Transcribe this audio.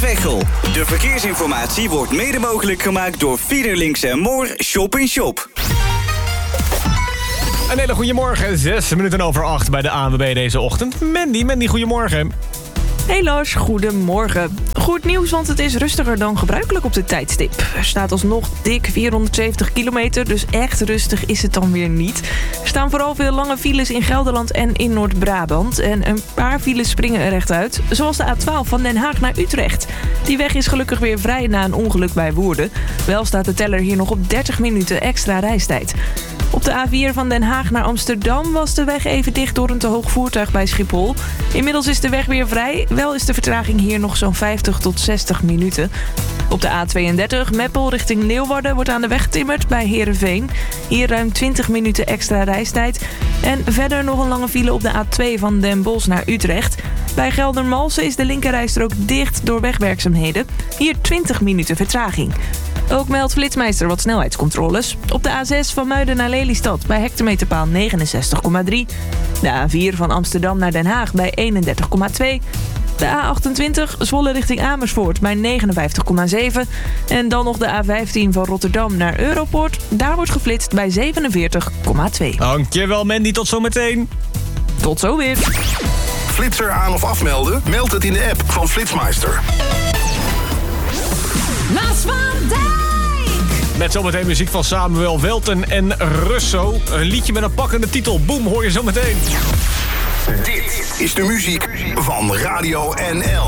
Veghel. De verkeersinformatie wordt mede mogelijk gemaakt door Fiederlinks en Moor Shop in Shop. Een hele goede morgen, 6 minuten over 8 bij de ANWB deze ochtend. Mandy, goedemorgen. Hey Lars, goedemorgen. Goed nieuws, want het is rustiger dan gebruikelijk op de tijdstip. Er staat alsnog dik 470 kilometer, dus echt rustig is het dan weer niet. Er staan vooral veel lange files in Gelderland en in Noord-Brabant. En een paar files springen er echt uit, zoals de A12 van Den Haag naar Utrecht. Die weg is gelukkig weer vrij na een ongeluk bij Woerden. Wel staat de teller hier nog op 30 minuten extra reistijd. Op de A4 van Den Haag naar Amsterdam was de weg even dicht door een te hoog voertuig bij Schiphol. Inmiddels is de weg weer vrij. Wel is de vertraging hier nog zo'n 50 tot 60 minuten. Op de A32 Meppel richting Leeuwarden wordt aan de weg getimmerd bij Heerenveen. Hier ruim 20 minuten extra reistijd. En verder nog een lange file op de A2 van Den Bosch naar Utrecht. Bij Geldermalsen is de linkerrijstrook dicht door wegwerkzaamheden. Hier 20 minuten vertraging. Ook meldt Flitsmeister wat snelheidscontroles. Op de A6 van Muiden naar Lelystad bij hectometerpaal 69,3. De A4 van Amsterdam naar Den Haag bij 31,2. De A28 Zwolle richting Amersfoort bij 59,7. En dan nog de A15 van Rotterdam naar Europoort. Daar wordt geflitst bij 47,2. Dankjewel Mandy, tot zometeen. Tot zo weer. Flitser aan of afmelden? Meld het in de app van Flitsmeister. Maas van Dijk. Met zometeen muziek van Samuel Welten en Russo. Een liedje met een pakkende titel. Boom, hoor je zometeen. Dit is de muziek van Radio NL.